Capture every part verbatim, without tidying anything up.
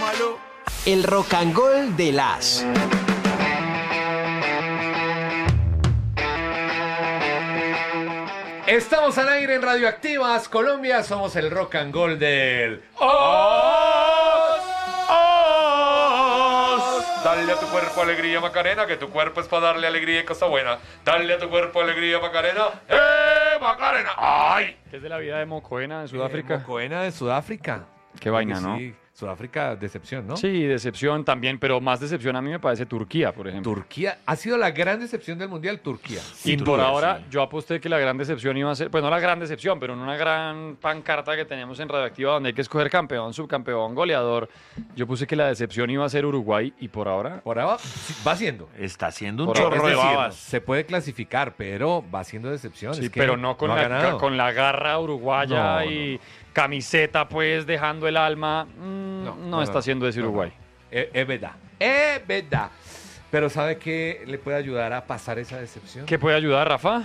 Palo. El Rock and Roll de las. Estamos al aire en Radioactivas Colombia, somos el Rock and Roll del Os. Os. Dale a tu cuerpo alegría, Macarena, que tu cuerpo es para darle alegría y cosa buena. Dale a tu cuerpo alegría, Macarena. ¡Eh, Macarena! ¡Ay! ¿Qué es de la vida de Mocoena de Sudáfrica? Eh, Mocoena de Sudáfrica. Qué vaina, Sí, ¿no? Sudáfrica, decepción, ¿no? Sí, decepción también, pero más decepción a mí me parece Turquía, por ejemplo. Turquía ha sido la gran decepción del Mundial, Turquía. Y Sin por duda, ahora sí. yo aposté que la gran decepción iba a ser, pues no la gran decepción, pero en una gran pancarta que tenemos en Radioactiva donde hay que escoger campeón, subcampeón, goleador, yo puse que la decepción iba a ser Uruguay y por ahora... Por ahora sí, va siendo. Está haciendo un Por chorro Es de decir, babas. se puede clasificar, pero va siendo decepción. Sí, es que pero no con, ha la, ganado. con la garra uruguaya No, y no, camiseta pues dejando el alma. Mm, no, no, está no, haciendo ese no, no. Uruguay. Es, es verdad, es verdad. Pero ¿sabe qué le puede ayudar a pasar esa decepción? ¿Qué puede ayudar, Rafa?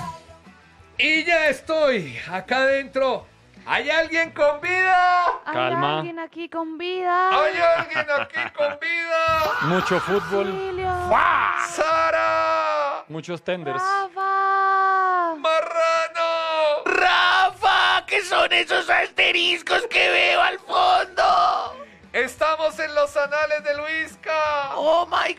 Y ya estoy acá adentro. ¿Hay alguien con vida? ¿Hay Calma. alguien aquí con vida? ¿Hay alguien aquí con vida? Mucho fútbol, Emilio. ¡Sara! muchos tenders. Rafa. ¡Marrano! ¡Rafa! ¿Qué son esos asteriscos que veo al fondo? Estamos en los anales de Luisca. ¡Oh, my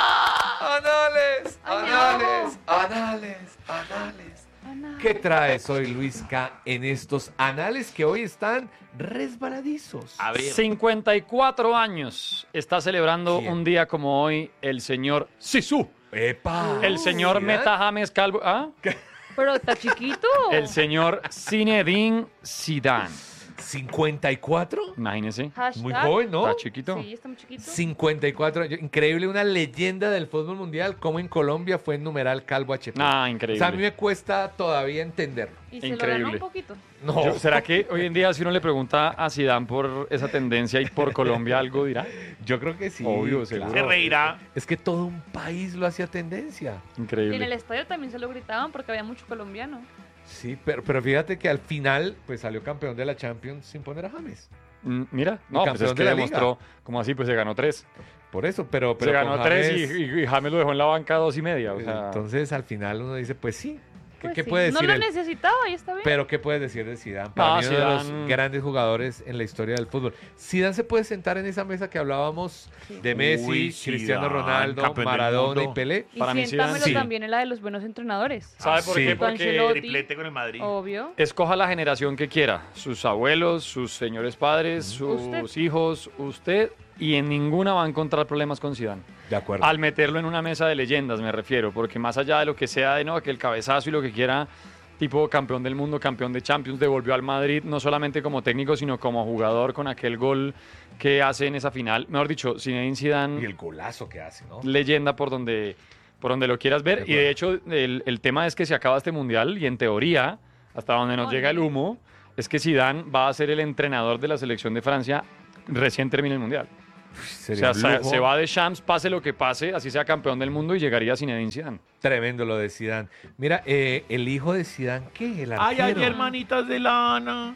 God! Anales, Ay, anales, anales, anales. Ana. ¿Qué traes hoy, Luisca, en estos anales que hoy están resbaladizos? A ver. cincuenta y cuatro años está celebrando ¿Quién? un día como hoy el señor Sisu. ¡Epa! El señor ¿Zidane? Meta James Calvo. ¿Ah? Pero está chiquito. El señor Zinedine Zidane. ¿cincuenta y cuatro? Imagínese. Hashtag. Muy joven, ¿no? Está chiquito. Sí, está muy chiquito. cincuenta y cuatro años. Increíble, una leyenda del fútbol mundial, como en Colombia fue en numeral Calvo H P. Ah, O increíble. sea, a mí me cuesta todavía entenderlo. Y se Increíble. lo ganó un poquito. No, Yo- ¿Será que hoy en día si uno le pregunta a Zidane por esa tendencia y por Colombia algo dirá? yo creo que sí. Obvio, seguro. Se reirá. Es que todo un país lo hacía tendencia. Y en el Increíble. estadio también se lo gritaban porque había mucho colombiano. Sí, pero, pero fíjate que al final pues salió campeón de la Champions sin poner a James. Mm, Mira, Y no, pues campeón es que de la demostró, como así, pues se ganó tres. Por eso, pero, pero se ganó con tres James, y, y- y James lo dejó en la banca dos y media. O sea, entonces al final uno dice, pues sí. ¿Qué, Pues qué sí. puede decir No lo él? necesitaba y está bien. Pero ¿qué puedes decir de Zidane? Para No, mí uno de los Zidane- grandes jugadores en la historia del fútbol. Zidane se puede sentar en esa mesa que hablábamos de Messi, Uy, Cristiano Zidane, Ronaldo, campeón del Maradona y mundo. Pelé. Y para mí siéntamelo Zidane, sí. también en la de los buenos entrenadores. ¿sabe por sí. qué? Porque Ancelotti. Triplete con el Madrid. Obvio. escoja la generación que quiera. Sus abuelos, sus señores padres, sus Usted. hijos, usted. Y en ninguna va a encontrar problemas con Zidane. De acuerdo. Al meterlo en una mesa de leyendas, me refiero. Porque más allá de lo que sea de no, que el cabezazo y lo que quiera, tipo campeón del mundo, campeón de Champions, devolvió al Madrid no solamente como técnico, sino como jugador con aquel gol que hace en esa final. Mejor dicho, Zinedine Y Zidane, el golazo que hace, ¿no? leyenda por donde, por donde lo quieras ver. De Y de hecho, el, el tema es que se acaba este mundial y en teoría, hasta donde nos Oye. llega el humo, es que Zidane va a ser el entrenador de la selección de Francia recién termine el mundial. O Sería sea, un se, lujo. se va de Champs, pase lo que pase, así sea campeón del mundo y llegaría Zinedine Zidane. Tremendo lo de Zidane. Mira, eh, el hijo de Zidane, ¿qué? El Ay, arquero. ay, hermanitas de lana.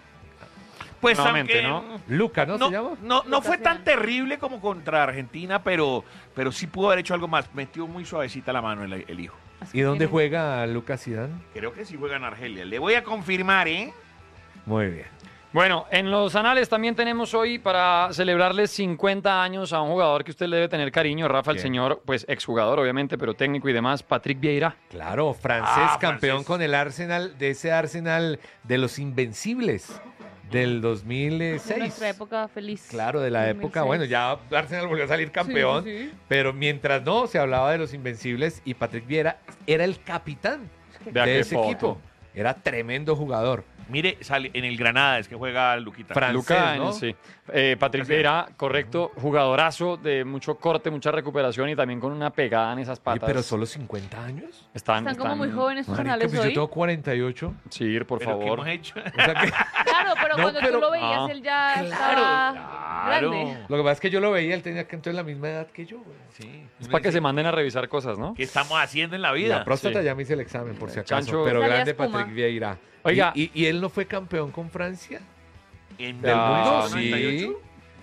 Pues Nuevamente, aunque ¿no? Luca, ¿no, no, se llama? no, no fue Lucas tan Zidane. terrible como contra Argentina, pero, pero sí pudo haber hecho algo más. Metió muy suavecita la mano el, el hijo. Así ¿Y dónde tiene. juega Lucas Zidane? Creo que sí juega en Argelia. Le voy a confirmar, ¿eh? Muy bien. Bueno, en los anales también tenemos hoy para celebrarles cincuenta años a un jugador que usted le debe tener cariño, Rafa, el ¿Quién? señor, pues exjugador obviamente, pero técnico y demás, Patrick Vieira. Claro, francés, Ah, campeón francés. con el Arsenal, de ese Arsenal de los Invencibles del dos mil De seis. nuestra época feliz. Claro, de la dos mil época, seis. bueno, ya Arsenal volvió a salir campeón, Sí, sí, sí. pero mientras no, se hablaba de los Invencibles y Patrick Vieira era el capitán Vea de qué ese foto. equipo. Era tremendo jugador. Mire, sale en el Granada, es que juega Luquita. Francés, Luca, ¿no? sí. Eh, Patrick Vieira, correcto, jugadorazo de mucho corte, mucha recuperación y también con una pegada en esas Oye, patas. pero solo cincuenta años. Están, Están como muy jóvenes sus Marica, anales pues yo hoy. tengo cuarenta y ocho. Sí, por Pero ¿qué favor. hemos hecho? O sea que, Claro, pero No, cuando pero- tú lo veías, Ah. él ya Claro, estaba claro. grande. lo que pasa es que yo lo veía, él tenía que entonces la misma edad que yo. güey. Sí. Es para que se manden a revisar cosas, ¿no? ¿Qué estamos haciendo en la vida? La próstata Sí. ya me hice el examen, por si acaso. Chancho- pero Salía grande espuma. Patrick Vieira. Oiga. ¿Y, y, y él no fue campeón con Francia? ¿En Del Ah, mundo, noventa y sí. ocho?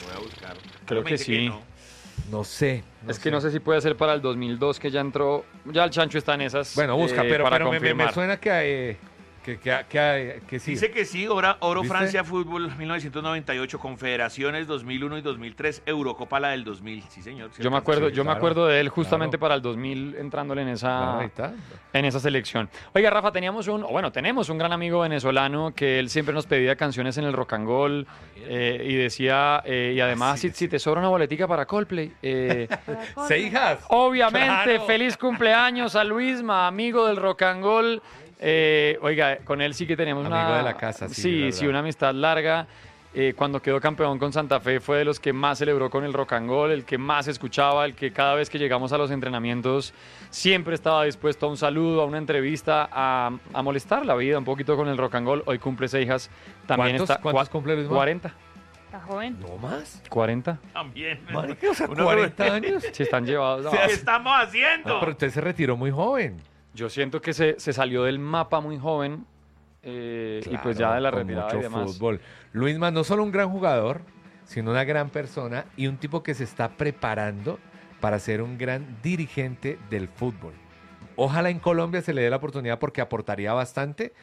Voy a buscar. Creo Me que dice sí. no. No sé. Es que no sé si puede ser para el dos mil dos, que ya entró. Ya el Chancho está en esas. Bueno, busca, eh, pero, para pero me, me- me confirmar. suena que, eh, que, que, que, que sí. Dice que sí, Oro, Oro ¿Viste? Francia Fútbol mil novecientos noventa y ocho, Confederaciones dos mil uno y dos mil tres, Eurocopa la del dos mil. Sí, señor. sí Yo me alcanza. acuerdo, Sí, yo me claro, acuerdo de él justamente claro. para el dos mil entrándole en esa, Claro, ahí está. en esa selección. Oiga, Rafa, teníamos un, o bueno, tenemos un gran amigo venezolano que él siempre nos pedía canciones en el Rock and Roll eh, y decía, eh, y además, si, si te sobra una boletica para Coldplay, eh, Seijas. obviamente, Claro. feliz cumpleaños a Luisma, amigo del Rock and Roll. Eh, oiga, con él sí que tenemos Amigo una... de la casa, sí, Sí, es sí, verdad. una amistad larga. Eh, cuando quedó campeón con Santa Fe fue de los que más celebró con el Rock and Roll, el que más escuchaba, el que cada vez que llegamos a los entrenamientos siempre estaba dispuesto a un saludo, a una entrevista, a, a molestar la vida un poquito con el Rock and Roll. Hoy cumple seis hijas. También ¿Cuántos- está, cuántos cua- cumple Luisma? cuarenta. Está joven. ¿No más? cuarenta. También. Marica, o sea, Uno- cuarenta años. Sí, están llevados. ¿Qué No, estamos haciendo? No, pero usted se retiró muy joven. yo siento que se, se salió del mapa muy joven eh, y pues ya Claro, de la con retirada mucho y demás. fútbol. Luisma no solo un gran jugador, sino una gran persona y un tipo que se está preparando para ser un gran dirigente del fútbol. Ojalá en Colombia se le dé la oportunidad porque aportaría bastante,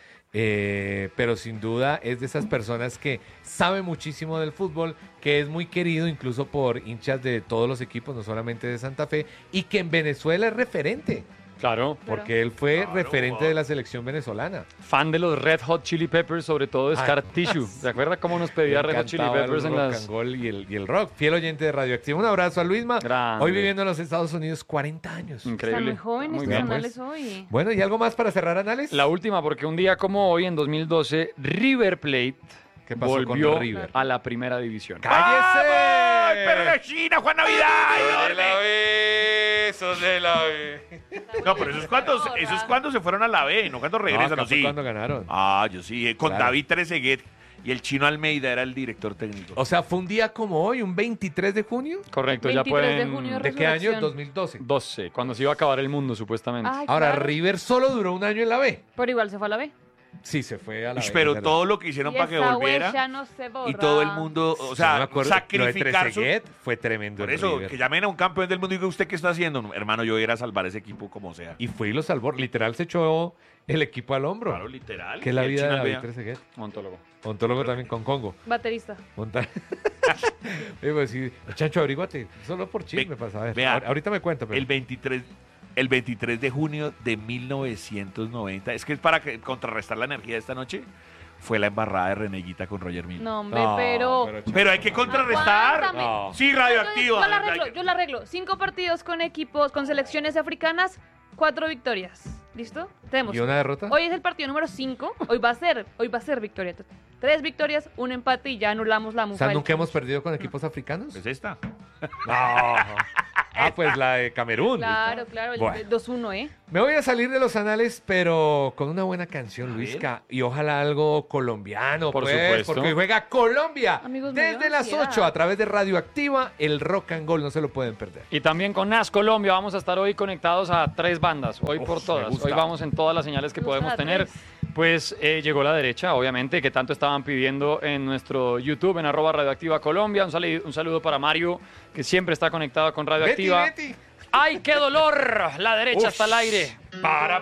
eh, pero sin duda es de esas personas que sabe muchísimo del fútbol, que es muy querido incluso por hinchas de todos los equipos, no solamente de Santa Fe, y que en Venezuela es referente, Claro, porque él fue Claro, referente wow. de la selección venezolana. fan de los Red Hot Chili Peppers, sobre todo de Ay, Scar Tissue. ¿Se acuerda cómo nos pedía Le Red Hot Chili encantaba el Peppers en rock las... and roll y el, y el rock. Fiel oyente de Radioactivo. Un abrazo a Luisma. Grande. Hoy viviendo en los Estados Unidos, cuarenta años. Increíble. Están muy jóvenes Muy estos bien. anales pues. hoy. Bueno, ¿y algo más para cerrar, Anales? La última, porque un día como hoy, en dos mil doce, River Plate ¿Qué pasó con volvió River? a la primera división. ¡Cállese! ¡Ay, perro de China, Juan Navidad! Sos de la B, sos de la B. No, pero eso es cuando, eso es cuando se fueron a la B, no cuando No, regresan, acá ¿no? fue Sí. cuando ganaron. Ah, yo sí, eh, con Claro. David Trezeguet y el Chino Almeida era el director técnico. O sea, fue un día como hoy, un veintitrés de junio. Correcto, ya veintitrés de pueden... junio ¿De qué año? Resurrección. dos mil doce. doce, cuando se iba a acabar el mundo, supuestamente. Ay, Ahora, claro. River solo duró un año en la B. Pero igual se fue a la B. Sí, se fue a la Ush, B. pero es verdad. todo lo que hicieron Y para que esa volviera huella no se borra. y todo el mundo, o Yo sea, me acuerdo, lo de sacrificar su... Trezeguet fue tremendo Por en eso, River. que llamen a un campeón del mundo y diga, ¿usted qué está haciendo? No, hermano, yo voy a ir a salvar ese equipo como sea. Y fue y lo salvó. Literal se echó el equipo al hombro. Claro, literal. Que es la El vida de Chino David Almeida. Trezeguet. Ontólogo. Ontólogo también con Congo. Baterista. Montar. Oye, pues sí, Chancho, averíguate. Solo por chisme, Ve- para saber. vea, Ahor- Ahorita me cuento, pero... El veintitrés, el veintitrés de junio de mil novecientos noventa, es que es para que, contrarrestar la energía de esta noche, fue la embarrada de Reneguita con Roger Miller. No, hombre, No, pero... Chancho, Pero hay que contrarrestar. Aguántame. No. Sí, Yo, radioactivo. yo la arreglo, yo la arreglo. Cinco partidos con equipos, con selecciones africanas, cuatro victorias. ¿Listo? Tenemos. ¿Y una derrota? Hoy es el partido número cinco. Hoy va a ser, hoy va a ser victoria. Tres victorias, un empate y ya anulamos la O mufa. sea, del ¿nunca hemos Chelsea. perdido con equipos africanos? Es esta. No. Ah, pues la de Camerún. Claro, claro, el Bueno. dos uno, ¿eh? Me voy a salir de los anales, pero con una buena canción, A Luisca. Y ojalá algo colombiano, Por pues, supuesto. porque juega Colombia. Amigos, me dio Desde las ansiedad. ocho a través de Radioactiva, el rock and roll, no se lo pueden perder. Y también con Nas Colombia vamos a estar hoy conectados a tres bandas, hoy Uf, por me todas. gusta. Hoy vamos en todas las señales que Me gusta podemos la tener. tres. Pues eh, llegó la derecha, obviamente, que tanto estaban pidiendo en nuestro YouTube, en arroba Radioactiva Colombia. Un, sali- un saludo para Mario, que siempre está conectado con Radioactiva. Betty, Betty. ¡Ay, qué dolor! La derecha Uf. está al aire. Para